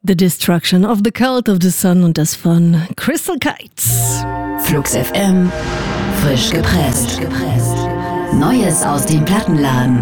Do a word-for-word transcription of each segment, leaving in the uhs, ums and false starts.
The Destruction of the Cult of the Sun und das von Crystal Kites. Flux F M, frisch gepresst. Neues aus dem Plattenladen.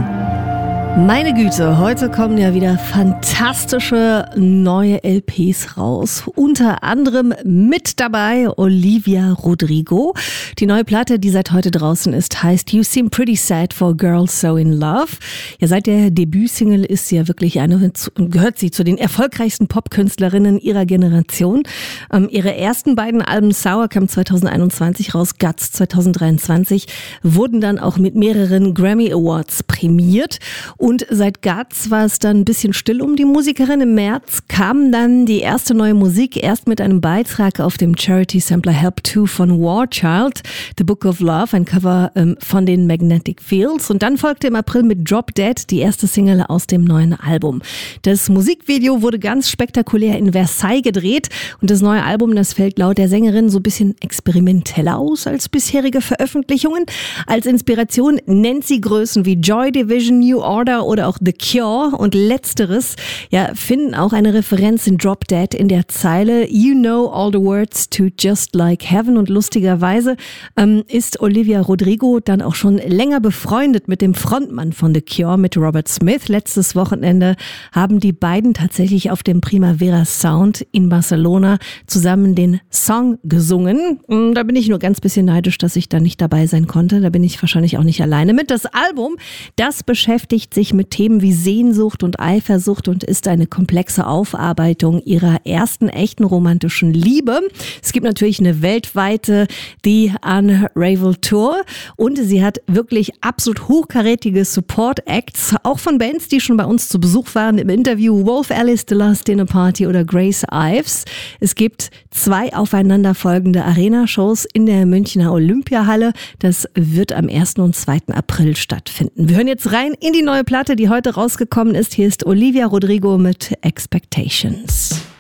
Meine Güte, heute kommen ja wieder fantastische neue L Ps raus. Unter anderem mit dabei Olivia Rodrigo. Die neue Platte, die seit heute draußen ist, heißt You Seem Pretty Sad for Girls So in Love. Ja, seit der Debütsingle ist sie ja wirklich eine, gehört sie zu den erfolgreichsten Popkünstlerinnen ihrer Generation. Ähm, ihre ersten beiden Alben Sour kam zwanzig einundzwanzig raus, Guts zwanzig dreiundzwanzig, wurden dann auch mit mehreren Grammy Awards prämiert. Und seit Guts war es dann ein bisschen still um die Musikerin. Im März kam dann die erste neue Musik, erst mit einem Beitrag auf dem Charity-Sampler Help zwei von War Child, The Book of Love, ein Cover ähm, von den Magnetic Fields. Und dann folgte im April mit Drop Dead die erste Single aus dem neuen Album. Das Musikvideo wurde ganz spektakulär in Versailles gedreht. Und das neue Album, das fällt laut der Sängerin so ein bisschen experimenteller aus als bisherige Veröffentlichungen. Als Inspiration nennt sie Größen wie Joy Division, New Order oder auch The Cure, und letzteres ja finden auch eine Referenz in Drop Dead in der Zeile You know all the words to Just Like Heaven, und lustigerweise ähm, ist Olivia Rodrigo dann auch schon länger befreundet mit dem Frontmann von The Cure, mit Robert Smith. Letztes Wochenende haben die beiden tatsächlich auf dem Primavera Sound in Barcelona zusammen den Song gesungen. Da bin ich nur ganz bisschen neidisch, dass ich da nicht dabei sein konnte. Da bin ich wahrscheinlich auch nicht alleine mit. Das Album, das beschäftigt sich mit Themen wie Sehnsucht und Eifersucht und ist eine komplexe Aufarbeitung ihrer ersten echten romantischen Liebe. Es gibt natürlich eine weltweite The Unraveled Tour und sie hat wirklich absolut hochkarätige Support-Acts, auch von Bands, die schon bei uns zu Besuch waren im Interview, Wolf Alice, The Last Dinner Party oder Grace Ives. Es gibt zwei aufeinanderfolgende Arena-Shows in der Münchner Olympiahalle. Das wird am ersten und zweiten April stattfinden. Wir hören jetzt rein in die neue Platte, die heute rausgekommen ist. Hier ist Olivia Rodrigo mit Expectations.